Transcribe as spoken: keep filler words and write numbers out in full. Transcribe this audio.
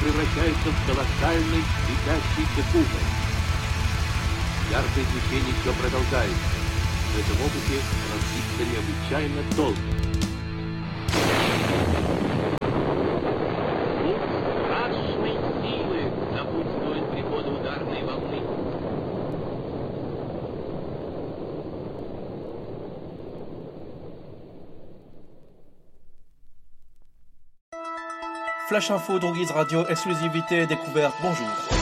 превращается в колоссальный светящийся купол. Яркое излучение все продолжается. В этом опыте оно длится необычайно долго. Звук страшной силы напутствует прихода ударной волны. Flash Info, Droguise Radio, exclusivité, découverte, bonjour.